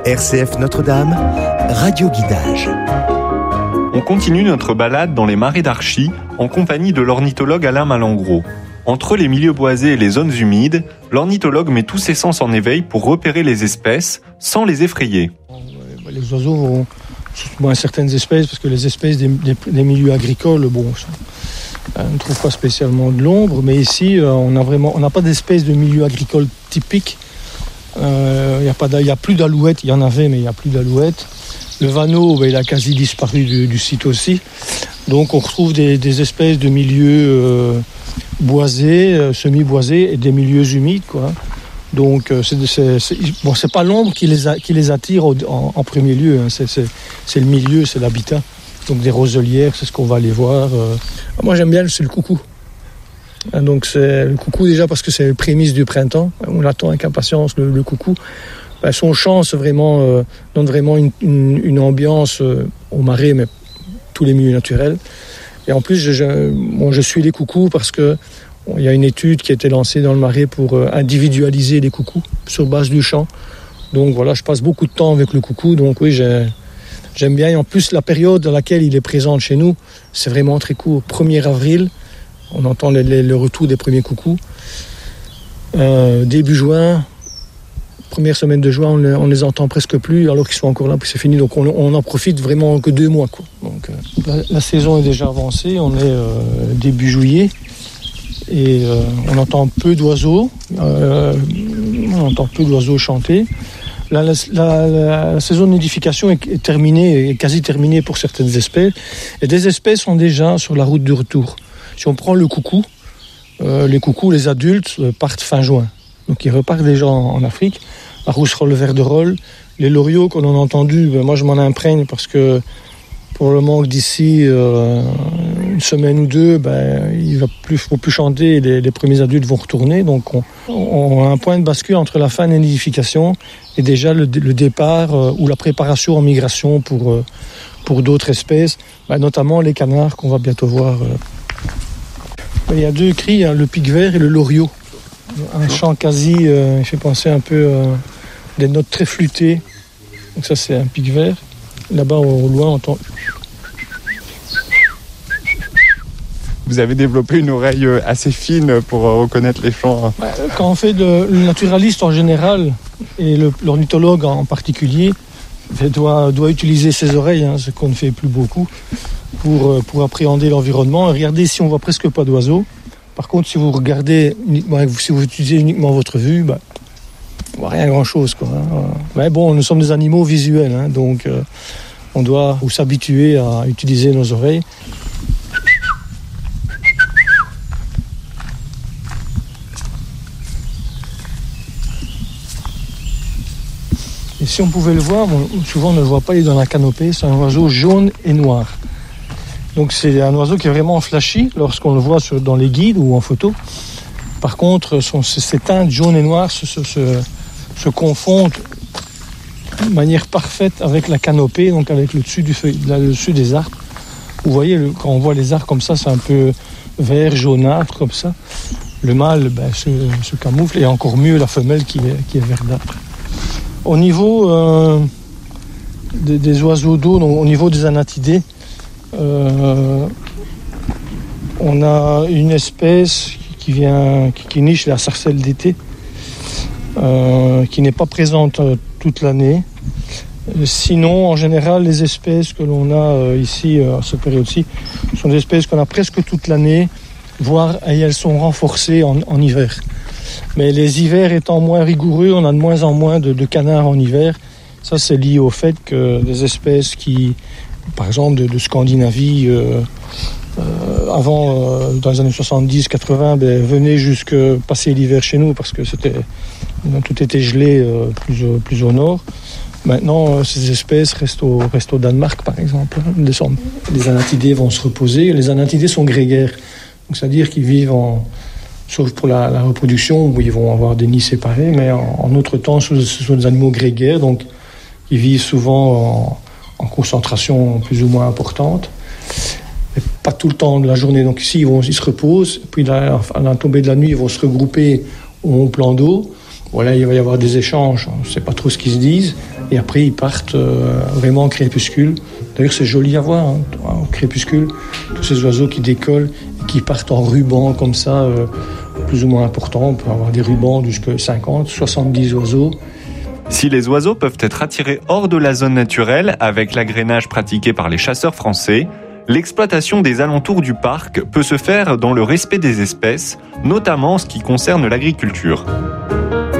RCF Notre-Dame, Radio Guidage. On continue notre balade dans les marais d'Archy en compagnie de l'ornithologue Alain Malengros. Entre les milieux boisés et les zones humides, l'ornithologue met tous ses sens en éveil pour repérer les espèces sans les effrayer. Les oiseaux vont moins certaines espèces, parce que les espèces des milieux agricoles, ne trouvent pas spécialement de l'ombre, mais ici on n'a pas d'espèces de milieu agricole typique. Il n'y a plus d'alouettes, il y en avait, mais il n'y a plus d'alouettes. Le vanneau, il a quasi disparu du site aussi. Donc on retrouve des espèces de milieux boisés, semi-boisés, et des milieux humides, quoi. Donc c'est pas l'ombre qui les attire en premier lieu, hein. C'est le milieu, c'est l'habitat. Donc des roselières, c'est ce qu'on va aller voir. Moi j'aime bien, c'est le coucou. Donc c'est le coucou déjà parce que c'est le prémisse du printemps. On l'attend avec impatience, le coucou. Son chant donne vraiment une ambiance au marais, mais tous les milieux naturels. Et en plus, je suis les coucous parce que il y a une étude qui a été lancée dans le marais pour individualiser les coucous sur base du chant. Donc voilà, je passe beaucoup de temps avec le coucou. Donc oui, j'aime bien. Et en plus, la période dans laquelle il est présent chez nous, c'est vraiment très court. 1er avril, on entend le retour des premiers coucous. Début juin, première semaine de juin, on les entend presque plus alors qu'ils sont encore là, puis c'est fini. Donc on en profite vraiment que 2 mois, quoi. Donc la saison est déjà avancée, on est début juillet et on entend peu d'oiseaux. Chanter. La saison de nidification est terminée, est quasi terminée pour certaines espèces. Et des espèces sont déjà sur la route du retour. Si on prend le coucou, les coucous, les adultes partent fin juin. Donc ils repartent déjà en Afrique. La rousserolle verderolle, les loriots qu'on a entendus, moi je m'en imprègne parce que pour le manque d'ici une semaine ou 2, il faut plus chanter et les premiers adultes vont retourner. Donc on a un point de bascule entre la fin de la nidification et déjà le départ ou la préparation en migration pour d'autres espèces, notamment les canards qu'on va bientôt voir. Il y a 2 cris, le pic-vert et le loriot. Un chant quasi, il fait penser un peu des notes très flûtées. Donc ça c'est un pic-vert. Là-bas au loin on entend. Vous avez développé une oreille assez fine pour reconnaître les chants. Quand on fait le naturaliste en général et l'ornithologue en particulier doit utiliser ses oreilles, ce qu'on ne fait plus beaucoup, pour appréhender l'environnement. Regardez, ici on voit presque pas d'oiseaux. Par contre, si vous regardez si vous utilisez uniquement votre vue, on voit rien grand-chose, quoi. Mais bon, nous sommes des animaux visuels, donc on doit s'habituer à utiliser nos oreilles. Et si on pouvait le voir, souvent on ne le voit pas, il est dans la canopée, c'est un oiseau jaune et noir. Donc c'est un oiseau qui est vraiment flashy lorsqu'on le voit dans les guides ou en photo. Par contre, ces teintes jaune et noir se confondent de manière parfaite avec la canopée, donc avec le dessus des arbres. Vous voyez, quand on voit les arbres comme ça, c'est un peu vert, jaunâtre comme ça. Le mâle se camoufle et encore mieux la femelle qui est verdâtre. Au niveau des oiseaux d'eau, donc au niveau des anatidés, on a une espèce qui niche la sarcelle d'été, qui n'est pas présente toute l'année. Sinon, en général, les espèces que l'on a ici, à cette période-ci, sont des espèces qu'on a presque toute l'année, voire elles sont renforcées en hiver. Mais les hivers étant moins rigoureux, on a de moins en moins de canards en hiver. Ça, c'est lié au fait que des espèces qui, par exemple, de Scandinavie, avant, dans les années 70-80, venaient jusque passer l'hiver chez nous parce que tout était gelé plus au nord. Maintenant, ces espèces restent au Danemark, par exemple. Les anatidés vont se reposer. Les anatidés sont grégaires, donc c'est-à-dire qu'ils vivent sauf pour la reproduction, où ils vont avoir des nids séparés, mais en autre temps, ce sont des animaux grégaires, donc ils vivent souvent en concentration plus ou moins importante, mais pas tout le temps de la journée. Donc ici, ils se reposent, puis à la tombée de la nuit, ils vont se regrouper au plan d'eau. Voilà, il va y avoir des échanges, on ne sait pas trop ce qu'ils se disent, Et après, ils partent vraiment en crépuscule. D'ailleurs, c'est joli à voir, hein, au crépuscule. Tous ces oiseaux qui décollent et qui partent en ruban comme ça, plus ou moins important. On peut avoir des rubans jusqu'à 50, 70 oiseaux. Si les oiseaux peuvent être attirés hors de la zone naturelle avec l'agrainage pratiqué par les chasseurs français, l'exploitation des alentours du parc peut se faire dans le respect des espèces, notamment en ce qui concerne l'agriculture.